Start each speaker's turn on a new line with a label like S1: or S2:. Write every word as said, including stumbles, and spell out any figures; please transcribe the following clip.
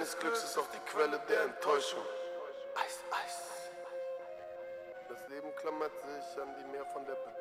S1: deines Glücks ist auch die Quelle der Enttäuschung. Eis, Eis. Das Leben klammert sich an die Meer von der Beziehung.